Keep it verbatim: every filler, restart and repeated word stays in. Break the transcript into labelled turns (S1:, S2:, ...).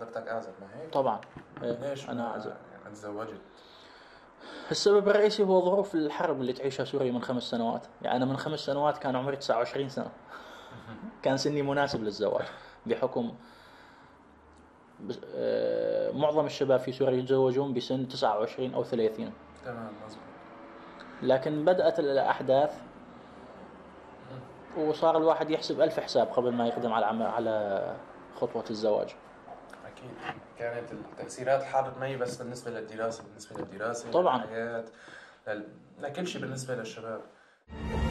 S1: حضرتك أعزب ما هيك؟
S2: طبعا.
S1: ليش
S2: أنا
S1: ما
S2: أعزب.
S1: يعني تزوجت؟
S2: السبب الرئيسي هو ظروف الحرب اللي تعيشها سوريا من خمس سنوات. يعني أنا من خمس سنوات كان عمري تسعة وعشرين سنة، كان سني مناسب للزواج بحكم معظم الشباب في سوريا يتزوجون بسن تسعة وعشرين أو ثلاثين.
S1: تمام مظبوط.
S2: لكن بدأت الأحداث وصار الواحد يحسب ألف حساب قبل ما يقدم على على خطوة الزواج.
S1: أكيد كانت التأثيرات الحرب ما هي بس بالنسبة للدراسة، بالنسبة للدراسة
S2: طبعا
S1: للحياة لل... لكل شيء بالنسبة للشباب.